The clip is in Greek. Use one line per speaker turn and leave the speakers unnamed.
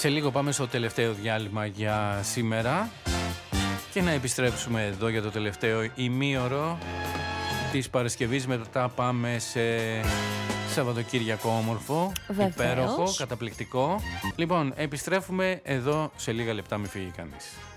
Σε λίγο πάμε στο τελευταίο διάλειμμα για σήμερα και να επιστρέψουμε εδώ για το τελευταίο ημίωρο της Παρασκευής. Μετά πάμε σε Σαββατοκύριακο όμορφο, υπέροχο, καταπληκτικό. Λοιπόν, επιστρέφουμε εδώ σε λίγα λεπτά, μη φύγει κανείς.